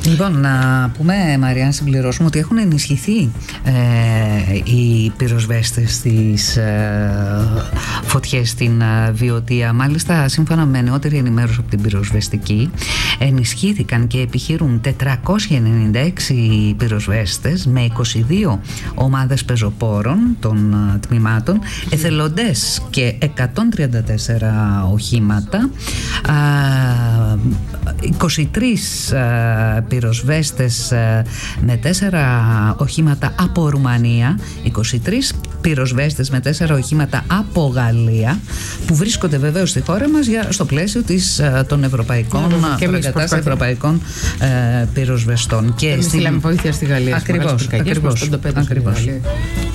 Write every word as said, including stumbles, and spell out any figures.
Λοιπόν, να πούμε, Μαρία, να συμπληρώσουμε ότι έχουν ενισχυθεί ε, οι πυροσβέστες στις ε, φωτιές στην ε, Βιωτία. Μάλιστα, σύμφωνα με νεότερη ενημέρωση από την πυροσβεστική, ενισχύθηκαν και επιχειρούν τετρακόσιοι ενενήντα έξι πυροσβέστες με είκοσι δύο ομάδες πεζοπόρων των ε, τμήματων, εθελοντές και εκατόν τριάντα τέσσερα οχήματα, ε, είκοσι τρεις ε, πυροσβέστες ε, με τέσσερα οχήματα από Ρουμανία, είκοσι τρεις πυροσβέστες με τέσσερα οχήματα από Γαλλία, που βρίσκονται βεβαίως στη χώρα μας για, στο πλαίσιο της, των ευρωπαϊκών προεγκατάστασης ευρωπαϊκών ε, πυροσβεστών. Και στείλαμε βοήθεια στη Γαλλία. Ακριβώς, ακριβώς, ακριβώς.